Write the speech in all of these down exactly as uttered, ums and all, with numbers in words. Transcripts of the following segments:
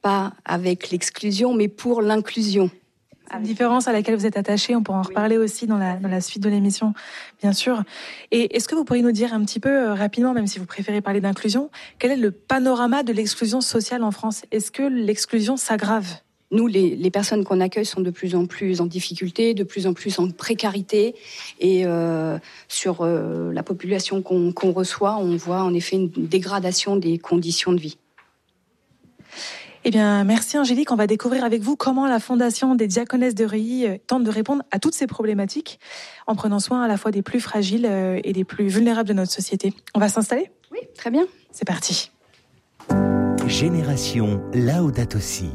pas avec l'exclusion, mais pour l'inclusion. C'est une différence à laquelle vous êtes attachée, on pourra en reparler aussi dans la, dans la suite de l'émission, bien sûr. Et est-ce que vous pourriez nous dire un petit peu euh, rapidement, même si vous préférez parler d'inclusion, quel est le panorama de l'exclusion sociale en France ? Est-ce que l'exclusion s'aggrave ? Nous, les, les personnes qu'on accueille sont de plus en plus en difficulté, de plus en plus en précarité. Et euh, sur euh, la population qu'on, qu'on reçoit, on voit en effet une dégradation des conditions de vie. Eh bien, merci Angélique. On va découvrir avec vous comment la Fondation des Diaconesses de Reuilly tente de répondre à toutes ces problématiques en prenant soin à la fois des plus fragiles et des plus vulnérables de notre société. On va s'installer ? Oui, très bien. C'est parti. Génération Laudato Si.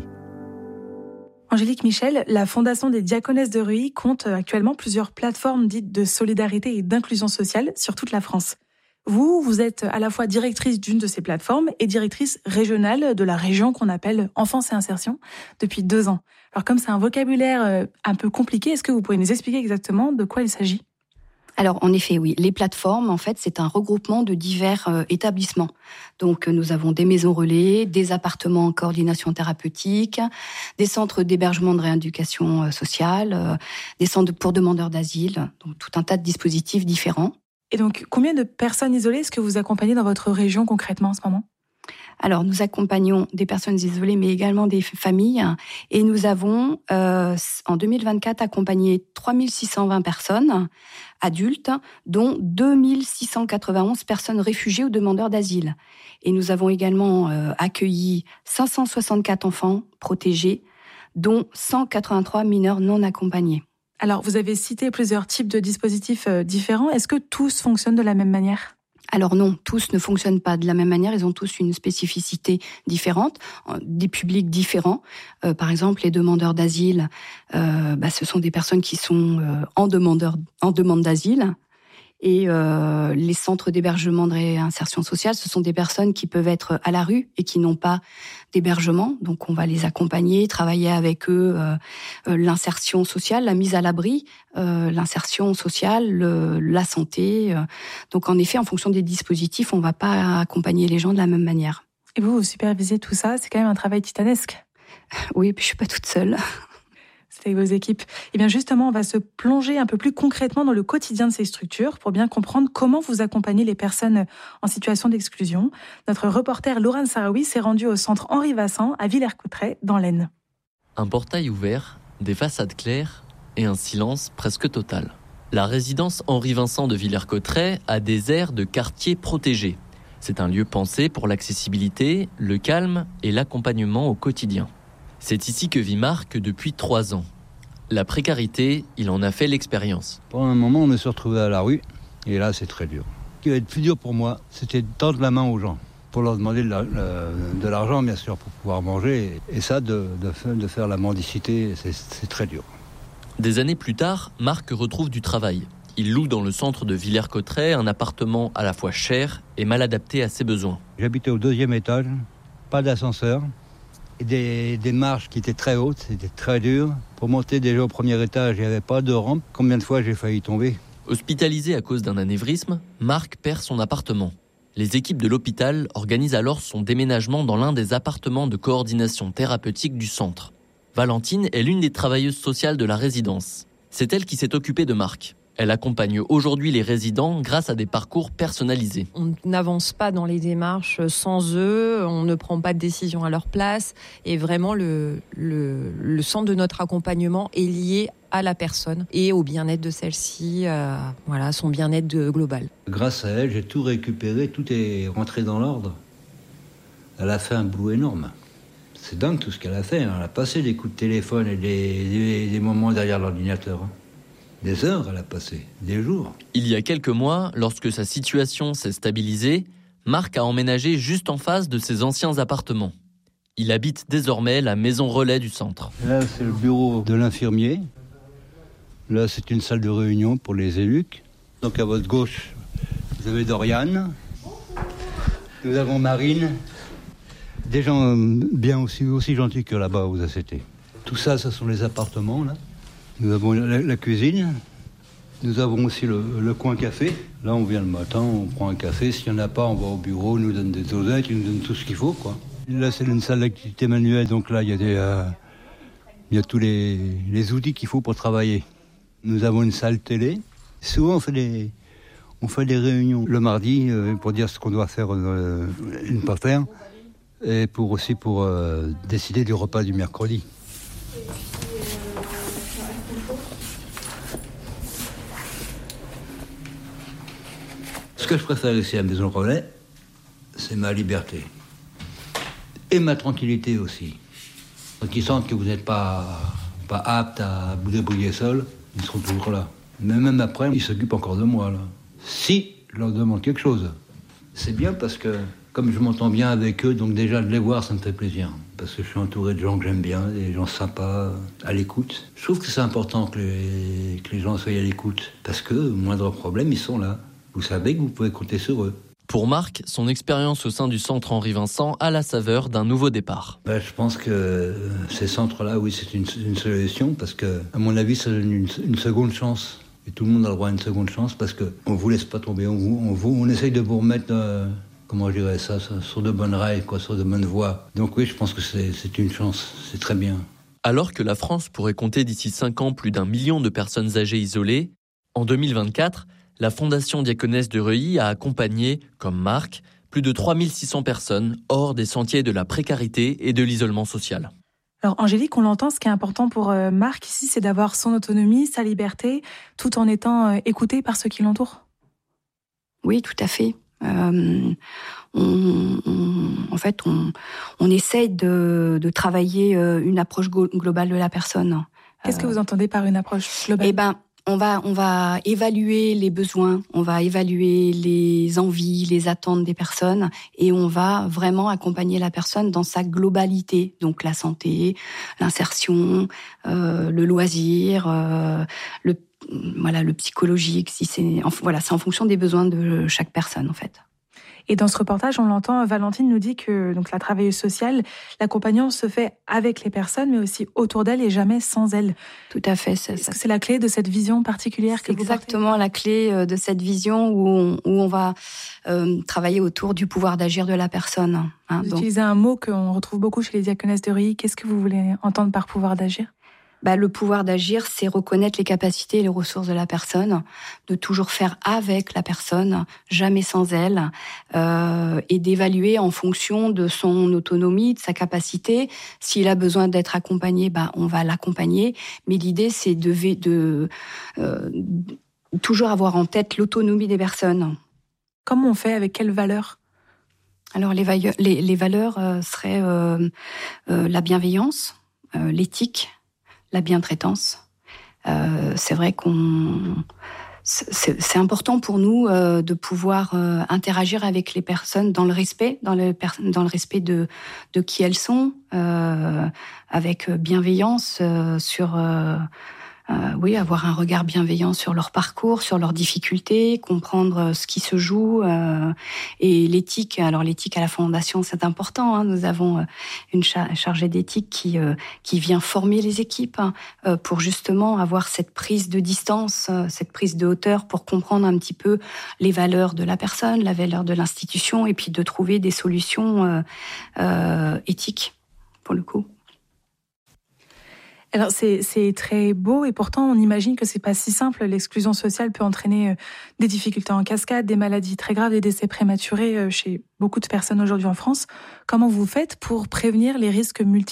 Angélique Michel, la Fondation des Diaconesses de Reuilly compte actuellement plusieurs plateformes dites de solidarité et d'inclusion sociale sur toute la France. Vous, vous êtes à la fois directrice d'une de ces plateformes et directrice régionale de la région qu'on appelle Enfance et Insertion depuis deux ans. Alors comme c'est un vocabulaire un peu compliqué, est-ce que vous pouvez nous expliquer exactement de quoi il s'agit ? Alors, en effet, oui. Les plateformes, en fait, c'est un regroupement de divers euh, établissements. Donc, nous avons des maisons relais, des appartements en coordination thérapeutique, des centres d'hébergement de rééducation euh, sociale, euh, des centres pour demandeurs d'asile, donc tout un tas de dispositifs différents. Et donc, combien de personnes isolées est-ce que vous accompagnez dans votre région concrètement en ce moment ? Alors, nous accompagnons des personnes isolées, mais également des familles. Et nous avons, euh, en deux mille vingt-quatre, accompagné trois mille six cent vingt personnes adultes, dont deux mille six cent quatre-vingt-onze personnes réfugiées ou demandeurs d'asile. Et nous avons également euh, accueilli cinq cent soixante-quatre enfants protégés, dont cent quatre-vingt-trois mineurs non accompagnés. Alors, vous avez cité plusieurs types de dispositifs euh, différents. Est-ce que tous fonctionnent de la même manière ? Alors non, tous ne fonctionnent pas de la même manière, ils ont tous une spécificité différente, des publics différents. Euh, par exemple, les demandeurs d'asile, euh, bah, ce sont des personnes qui sont euh, en, demandeur, en demande d'asile. Et euh, les centres d'hébergement de réinsertion sociale, ce sont des personnes qui peuvent être à la rue et qui n'ont pas d'hébergement. Donc on va les accompagner, travailler avec eux euh, euh, l'insertion sociale, la mise à l'abri, euh, l'insertion sociale, le, la santé. Euh. Donc en effet, en fonction des dispositifs, on ne va pas accompagner les gens de la même manière. Et vous, vous supervisez tout ça, c'est quand même un travail titanesque. Oui, puis je ne suis pas toute seule. C'est avec vos équipes. Et bien justement, on va se plonger un peu plus concrètement dans le quotidien de ces structures pour bien comprendre comment vous accompagnez les personnes en situation d'exclusion. Notre reporter Laurent Saraoui s'est rendu au centre Henri Vassan à Villers-Cotterêts, dans l'Aisne. Un portail ouvert, des façades claires et un silence presque total. La résidence Henri Vincent de Villers-Cotterêts a des airs de quartier protégé. C'est un lieu pensé pour l'accessibilité, le calme et l'accompagnement au quotidien. C'est ici que vit Marc depuis trois ans. La précarité, il en a fait l'expérience. Pendant un moment, on me suis retrouvé à la rue, et là, c'est très dur. Ce qui va être plus dur pour moi, c'était de tendre la main aux gens, pour leur demander de, la, de l'argent, bien sûr, pour pouvoir manger. Et ça, de, de, de faire la mendicité, c'est, c'est très dur. Des années plus tard, Marc retrouve du travail. Il loue dans le centre de Villers-Cotterêts un appartement à la fois cher et mal adapté à ses besoins. J'habitais au deuxième étage, pas d'ascenseur. Des, des marches qui étaient très hautes, c'était très dur. Pour monter déjà au premier étage, il n'y avait pas de rampe. Combien de fois j'ai failli tomber ? Hospitalisé à cause d'un anévrisme, Marc perd son appartement. Les équipes de l'hôpital organisent alors son déménagement dans l'un des appartements de coordination thérapeutique du centre. Valentine est l'une des travailleuses sociales de la résidence. C'est elle qui s'est occupée de Marc. Elle accompagne aujourd'hui les résidents grâce à des parcours personnalisés. On n'avance pas dans les démarches sans eux, on ne prend pas de décision à leur place. Et vraiment, le, le, le centre de notre accompagnement est lié à la personne et au bien-être de celle-ci, euh, voilà, son bien-être de, global. Grâce à elle, j'ai tout récupéré, tout est rentré dans l'ordre. Elle a fait un boulot énorme. C'est dingue tout ce qu'elle a fait. Elle a passé des coups de téléphone et des, des, des moments derrière l'ordinateur. Des heures, elle a passé, des jours. Il y a quelques mois, lorsque sa situation s'est stabilisée, Marc a emménagé juste en face de ses anciens appartements. Il habite désormais la maison relais du centre. Là, c'est le bureau de l'infirmier. Là, c'est une salle de réunion pour les élus. Donc à votre gauche, vous avez Doriane. Nous avons Marine. Des gens bien aussi, aussi gentils que là-bas aux A C T. Tout ça, ce sont les appartements, là. Nous avons la, la cuisine, nous avons aussi le, le coin café. Là, on vient le matin, on prend un café. S'il n'y en a pas, on va au bureau, on nous donne des dosettes, ils nous donnent tout ce qu'il faut, quoi. Là, c'est une salle d'activité manuelle, donc là, il y a, des, euh, il y a tous les, les outils qu'il faut pour travailler. Nous avons une salle télé. Souvent, on fait des, on fait des réunions le mardi euh, pour dire ce qu'on doit faire euh, une par terre et pour aussi pour euh, décider du repas du mercredi. Ce que je préfère ici à Maison Relais, c'est ma liberté. Et ma tranquillité aussi. Quand ils sentent que vous n'êtes pas, pas apte à vous débrouiller seul, ils seront toujours là. Mais même après, ils s'occupent encore de moi, là. Si je leur demande quelque chose. C'est bien parce que, comme je m'entends bien avec eux, donc déjà de les voir, ça me fait plaisir. Parce que je suis entouré de gens que j'aime bien, des gens sympas, à l'écoute. Je trouve que c'est important que les, que les gens soient à l'écoute. Parce que, au moindre problème, ils sont là. Vous savez que vous pouvez compter sur eux. Pour Marc, son expérience au sein du centre Henri Vincent a la saveur d'un nouveau départ. Ben, je pense que ces centres-là, oui, c'est une, une solution parce que, à mon avis, ça donne une, une seconde chance. Et tout le monde a le droit à une seconde chance parce qu'on ne vous laisse pas tomber. On, vous, on, vous, on essaye de vous remettre, euh, comment je dirais ça, sur de bonnes rails, quoi, sur de bonnes voies. Donc oui, je pense que c'est, c'est une chance. C'est très bien. Alors que la France pourrait compter d'ici cinq ans plus d'un million de personnes âgées isolées, en deux mille vingt-quatre, la Fondation Diaconesse de Reuilly a accompagné, comme Marc, plus de trois mille six cents personnes hors des sentiers de la précarité et de l'isolement social. Alors Angélique, on l'entend, ce qui est important pour Marc ici, c'est d'avoir son autonomie, sa liberté, tout en étant écouté par ceux qui l'entourent. Oui, tout à fait. Euh, on, on, en fait, on, on essaye de, de travailler une approche globale de la personne. Qu'est-ce que vous entendez par une approche globale ? Eh ben, On va, on va évaluer les besoins, on va évaluer les envies, les attentes des personnes et on va vraiment accompagner la personne dans sa globalité. Donc la santé, l'insertion, euh, le loisir, euh, le, voilà, le psychologique. Si c'est, enfin, voilà, c'est en fonction des besoins de chaque personne en fait. Et dans ce reportage, on l'entend, Valentine nous dit que donc la travailleuse sociale, l'accompagnement se fait avec les personnes, mais aussi autour d'elles et jamais sans elles. Tout à fait. Ça, Est-ce ça, que c'est la clé de cette vision particulière que vous portez ? Exactement la clé de cette vision où on, où on va euh, travailler autour du pouvoir d'agir de la personne. Hein, vous donc, utilisez un mot qu'on retrouve beaucoup chez les diaconesses de Reuilly. Qu'est-ce que vous voulez entendre par pouvoir d'agir ? Bah, le pouvoir d'agir, c'est reconnaître les capacités et les ressources de la personne, de toujours faire avec la personne, jamais sans elle, euh, et d'évaluer en fonction de son autonomie, de sa capacité. S'il a besoin d'être accompagné, bah, on va l'accompagner. Mais l'idée, c'est de, de euh, toujours avoir en tête l'autonomie des personnes. Comment on fait ? Avec quelles valeurs ? Alors, les, va- les, les valeurs euh, seraient euh, euh, la bienveillance, euh, l'éthique, la bientraitance. Euh, c'est vrai qu'on, c'est, c'est important pour nous euh, de pouvoir euh, interagir avec les personnes dans le respect, dans le dans le respect de de qui elles sont, euh, avec bienveillance euh, sur. Euh, Euh, oui, avoir un regard bienveillant sur leur parcours, sur leurs difficultés, comprendre ce qui se joue euh, et l'éthique. Alors l'éthique à la Fondation, c'est important. Hein. Nous avons une cha- chargée d'éthique qui euh, qui vient former les équipes hein, euh, pour justement avoir cette prise de distance, euh, cette prise de hauteur pour comprendre un petit peu les valeurs de la personne, la valeur de l'institution et puis de trouver des solutions euh, euh, éthiques pour le coup. Alors c'est, c'est très beau et pourtant on imagine que c'est pas si simple. L'exclusion sociale peut entraîner des difficultés en cascade, des maladies très graves, des décès prématurés chez beaucoup de personnes aujourd'hui en France. Comment vous faites pour prévenir les risques multiples ?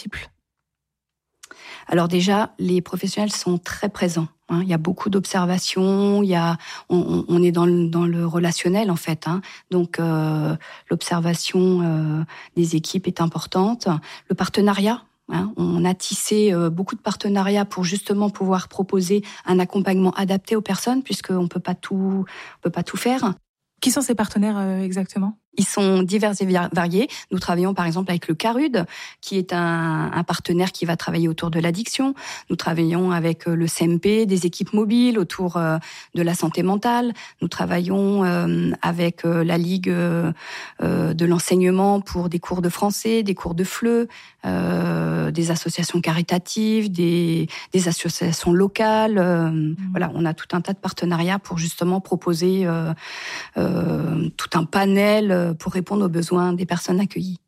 Alors déjà, les professionnels sont très présents. Hein. Il y a beaucoup d'observations, il y a, on, on est dans le, dans le relationnel en fait. Hein. Donc euh, l'observation euh, des équipes est importante. Le partenariat. Hein, on a tissé euh, beaucoup de partenariats pour justement pouvoir proposer un accompagnement adapté aux personnes, puisqu'on peut pas tout, on peut pas tout faire. Qui sont ces partenaires euh, exactement ? Ils sont divers et variés. Nous travaillons par exemple avec le CARUD, qui est un, un partenaire qui va travailler autour de l'addiction. Nous travaillons avec le C M P, des équipes mobiles autour euh, de la santé mentale. Nous travaillons euh, avec euh, la Ligue euh, de l'enseignement pour des cours de français, des cours de F L E, euh, des associations caritatives, des, des associations locales. Euh, mmh. Voilà, on a tout un tas de partenariats pour justement proposer euh, euh, tout un panel pour répondre aux besoins des personnes accueillies.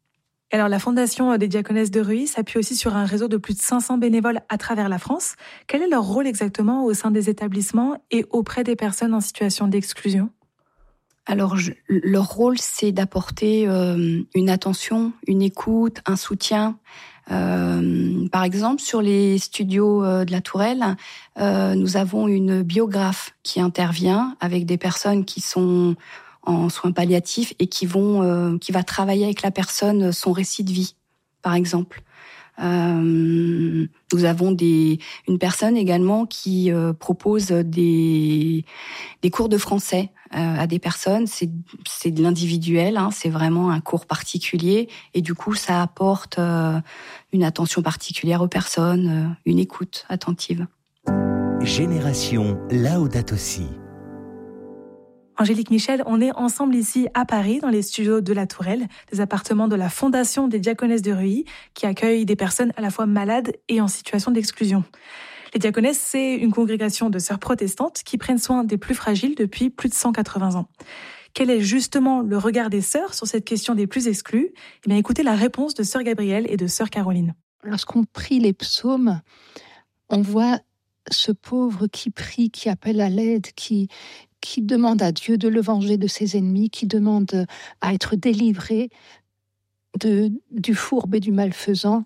Alors, la Fondation des Diaconesses de Reuilly s'appuie aussi sur un réseau de plus de cinq cents bénévoles à travers la France. Quel est leur rôle exactement au sein des établissements et auprès des personnes en situation d'exclusion ? Alors, je, leur rôle, c'est d'apporter euh, une attention, une écoute, un soutien. Euh, par exemple, sur les studios euh, de la Tourelle, euh, nous avons une biographe qui intervient avec des personnes qui sont en soins palliatifs et qui vont, euh, qui va travailler avec la personne son récit de vie, par exemple. Euh, nous avons des, une personne également qui euh, propose des, des cours de français euh, à des personnes. C'est, c'est de l'individuel, hein, c'est vraiment un cours particulier et du coup ça apporte euh, une attention particulière aux personnes, euh, une écoute attentive. Génération Laudato Si. Angélique Michel, on est ensemble ici à Paris, dans les studios de la Tourelle, des appartements de la Fondation des Diaconesses de Reuilly, qui accueillent des personnes à la fois malades et en situation d'exclusion. Les Diaconesses, c'est une congrégation de sœurs protestantes qui prennent soin des plus fragiles depuis plus de cent quatre-vingts ans. Quel est justement le regard des sœurs sur cette question des plus exclus ? Eh bien, écoutez la réponse de sœur Gabrielle et de sœur Caroline. Lorsqu'on prie les psaumes, on voit ce pauvre qui prie, qui appelle à l'aide, qui... qui demande à Dieu de le venger de ses ennemis, qui demande à être délivré de, du fourbe et du malfaisant.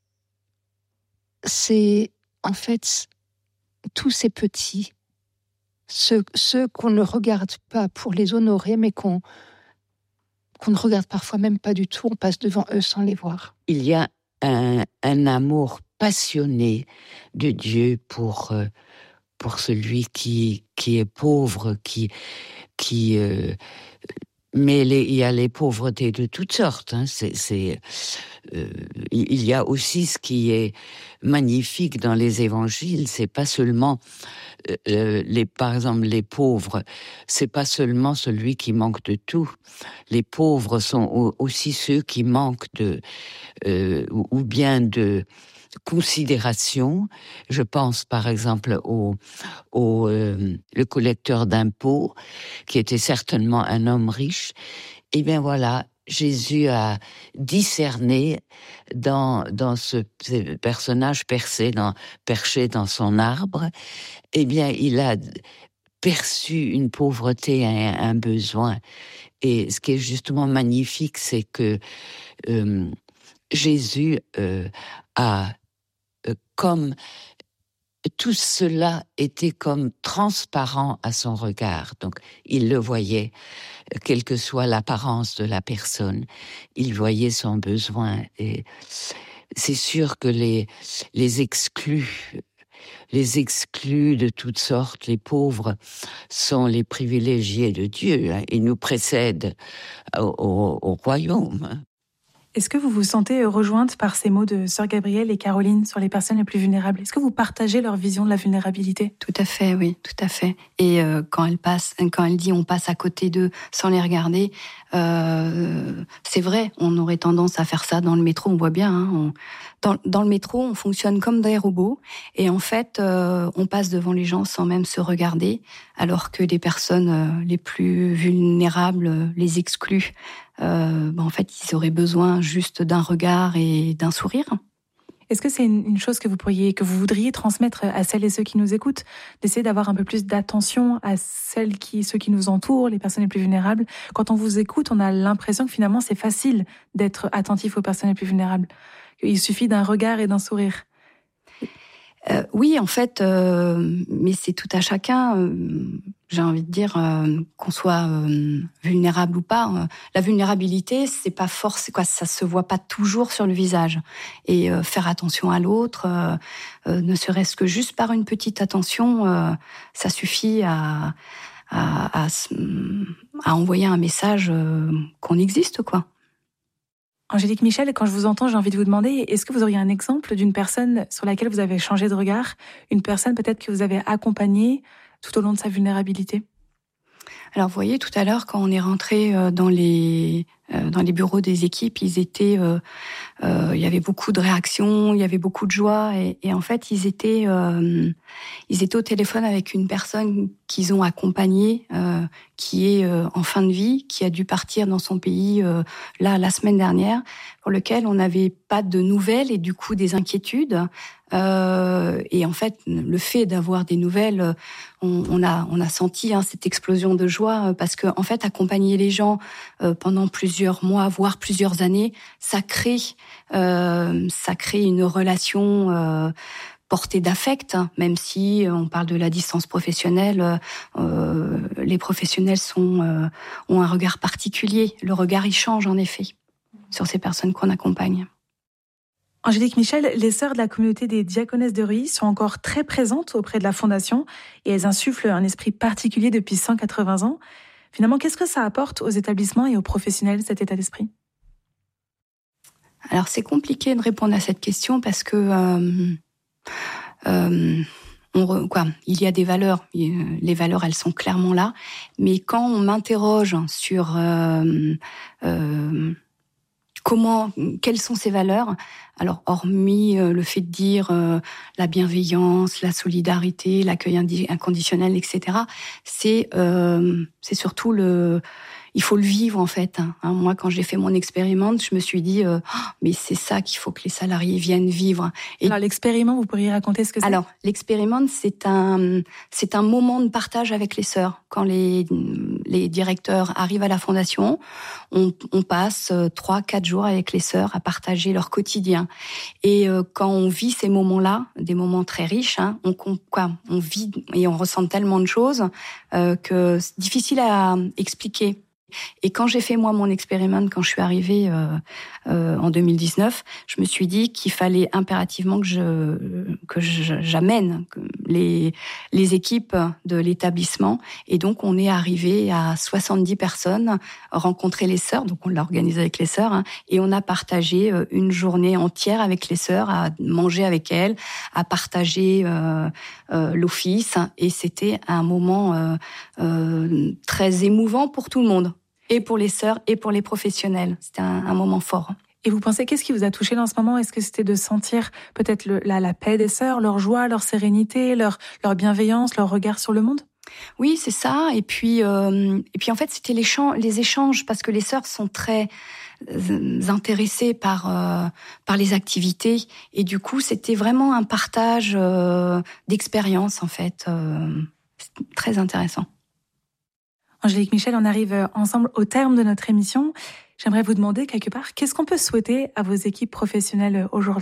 C'est en fait tous ces petits, ceux, ceux qu'on ne regarde pas pour les honorer, mais qu'on, qu'on ne regarde parfois même pas du tout, on passe devant eux sans les voir. Il y a un, un amour passionné de Dieu pour... Euh, pour celui qui qui est pauvre, qui qui euh, mais les, il y a les pauvretés de toutes sortes. Hein, c'est c'est euh, il y a aussi ce qui est magnifique dans les évangiles, c'est pas seulement euh, les par exemple les pauvres, c'est pas seulement celui qui manque de tout. Les pauvres sont aussi ceux qui manquent de euh, ou, ou bien de considération. Je pense par exemple au, au euh, le collecteur d'impôts, qui était certainement un homme riche. Et bien voilà, Jésus a discerné dans dans ce, ce personnage percé dans, perché dans son arbre. Eh bien, il a perçu une pauvreté, un, un besoin. Et ce qui est justement magnifique, c'est que euh, Jésus euh, a comme tout cela était comme transparent à son regard. Donc, il le voyait, quelle que soit l'apparence de la personne, il voyait son besoin. Et c'est sûr que les, les exclus, les exclus de toutes sortes, les pauvres, sont les privilégiés de Dieu. Hein. Ils nous précèdent au, au, au royaume. Est-ce que vous vous sentez rejointe par ces mots de sœur Gabrielle et Caroline sur les personnes les plus vulnérables ? Est-ce que vous partagez leur vision de la vulnérabilité ? Tout à fait, oui, tout à fait. Et euh, quand elle passe, quand elle dit on passe à côté d'eux sans les regarder, euh, c'est vrai, on aurait tendance à faire ça dans le métro, on voit bien. Hein, on, dans, dans le métro, on fonctionne comme des robots et en fait, euh, on passe devant les gens sans même se regarder, alors que les personnes euh, les plus vulnérables, euh, les exclus, Euh, ben en fait, ils auraient besoin juste d'un regard et d'un sourire. Est-ce que c'est une, une chose que vous pourriez, que vous voudriez transmettre à celles et ceux qui nous écoutent, d'essayer d'avoir un peu plus d'attention à celles qui, ceux qui nous entourent, les personnes les plus vulnérables ? Quand on vous écoute, on a l'impression que finalement c'est facile d'être attentif aux personnes les plus vulnérables. Il suffit d'un regard et d'un sourire. Euh, oui, en fait, euh, mais c'est tout à chacun. Euh, j'ai envie de dire euh, qu'on soit euh, vulnérable ou pas. Euh, la vulnérabilité, c'est pas force, quoi. Ça se voit pas toujours sur le visage. Et euh, faire attention à l'autre, euh, euh, ne serait-ce que juste par une petite attention, euh, ça suffit à, à, à, à envoyer un message euh, qu'on existe, quoi. Angélique Michel, quand je vous entends, j'ai envie de vous demander, est-ce que vous auriez un exemple d'une personne sur laquelle vous avez changé de regard, une personne peut-être que vous avez accompagnée tout au long de sa vulnérabilité ? Alors, vous voyez, tout à l'heure, quand on est rentré dans les dans les bureaux des équipes, ils étaient, euh, euh, il y avait beaucoup de réactions, il y avait beaucoup de joie, et, et en fait, ils étaient, euh, ils étaient au téléphone avec une personne qu'ils ont accompagnée, euh, qui est euh, en fin de vie, qui a dû partir dans son pays euh, là la semaine dernière, pour lequel on n'avait pas de nouvelles et du coup des inquiétudes. Euh, et en fait, le fait d'avoir des nouvelles, on, on a on a senti hein, cette explosion de joie parce que en fait, accompagner les gens euh, pendant plusieurs mois, voire plusieurs années, ça crée euh, ça crée une relation euh, portée d'affect, hein, même si on parle de la distance professionnelle. Euh, les professionnels sont euh, ont un regard particulier. Le regard, il change en effet sur ces personnes qu'on accompagne. Angélique Michel, les sœurs de la communauté des Diaconesses de Reuilly sont encore très présentes auprès de la Fondation et elles insufflent un esprit particulier depuis cent quatre-vingts ans. Finalement, qu'est-ce que ça apporte aux établissements et aux professionnels, cet état d'esprit ? Alors, c'est compliqué de répondre à cette question parce que euh, euh, on re, quoi, il y a des valeurs. Les valeurs, elles sont clairement là. Mais quand on m'interroge sur euh, euh, comment, quelles sont ces valeurs ? Alors, hormis euh, le fait de dire euh, la bienveillance, la solidarité, l'accueil inconditionnel, et cetera, c'est euh, c'est surtout le, il faut le vivre en fait. Hein. Moi, quand j'ai fait mon expérimente, je me suis dit, euh, oh, mais c'est ça qu'il faut que les salariés viennent vivre. Et alors, l'expériment, vous pourriez raconter ce que c'est ? Alors, l'expérimente, c'est un c'est un moment de partage avec les sœurs. Quand les les directeurs arrivent à la Fondation, on, on passe trois, quatre jours avec les sœurs à partager leur quotidien. Et euh, quand on vit ces moments-là, des moments très riches, hein, on quoi, on vit et on ressent tellement de choses euh, que c'est difficile à expliquer. Et quand j'ai fait moi mon expériment, quand je suis arrivée euh, euh, en deux mille dix-neuf, je me suis dit qu'il fallait impérativement que je que je, j'amène les les équipes de l'établissement. Et donc on est arrivé à soixante-dix personnes, rencontrer les sœurs. Donc on l'a organisé avec les sœurs hein, et on a partagé une journée entière avec les sœurs, à manger avec elles, à partager euh, euh, l'office. Et c'était un moment euh, euh, très émouvant pour tout le monde. Et pour les sœurs et pour les professionnels. C'était un, un moment fort. Et vous pensez, qu'est-ce qui vous a touché dans ce moment ? Est-ce que c'était de sentir peut-être le, la, la paix des sœurs, leur joie, leur sérénité, leur, leur bienveillance, leur regard sur le monde ? Oui, c'est ça. Et puis, euh, et puis en fait, c'était les, champs, les échanges, parce que les sœurs sont très intéressées par, euh, par les activités. Et du coup, c'était vraiment un partage euh, d'expériences, en fait. Euh, c'est très intéressant. Angélique Michel, on arrive ensemble au terme de notre émission. J'aimerais vous demander quelque part, qu'est-ce qu'on peut souhaiter à vos équipes professionnelles aujourd'hui ?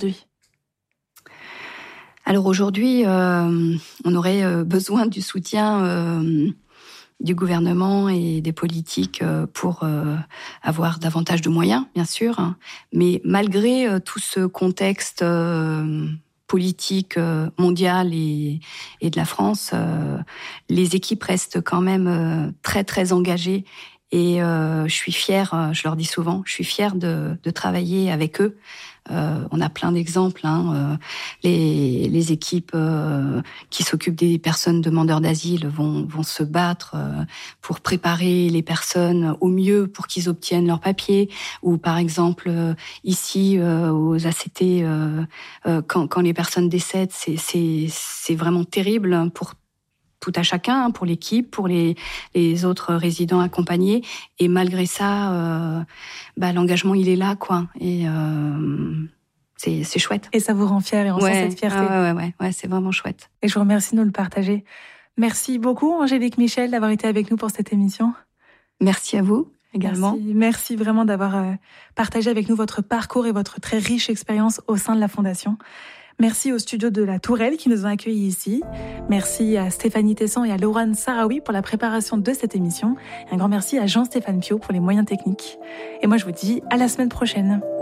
Alors aujourd'hui, euh, on aurait besoin du soutien euh, du gouvernement et des politiques pour euh, avoir davantage de moyens, bien sûr. Hein. Mais malgré euh, tout ce contexte euh, politique mondiale et, et de la France, euh, les équipes restent quand même euh, très très engagées et euh, je suis fière, je leur dis souvent, je suis fière de, de travailler avec eux. Euh, on a plein d'exemples, hein, euh, les, les équipes euh, qui s'occupent des personnes demandeurs d'asile vont, vont se battre euh, pour préparer les personnes au mieux pour qu'ils obtiennent leurs papiers. Ou par exemple euh, ici euh, aux A C T, euh, euh, quand, quand les personnes décèdent, c'est, c'est, c'est vraiment terrible pour tout à chacun, pour l'équipe, pour les, les autres résidents accompagnés. Et malgré ça, euh, bah, l'engagement, il est là, quoi. Et euh, c'est, c'est chouette. Et ça vous rend fière et on ouais, sent cette fierté. Ah ouais, ouais, ouais, ouais, c'est vraiment chouette. Et je vous remercie de nous le partager. Merci beaucoup, Angélique Michel, d'avoir été avec nous pour cette émission. Merci à vous également. Merci, merci vraiment d'avoir euh, partagé avec nous votre parcours et votre très riche expérience au sein de la Fondation. Merci au studio de la Tourelle qui nous ont accueillis ici. Merci à Stéphanie Tesson et à Laurane Sarawi pour la préparation de cette émission. Et un grand merci à Jean-Stéphane Piot pour les moyens techniques. Et moi, je vous dis à la semaine prochaine.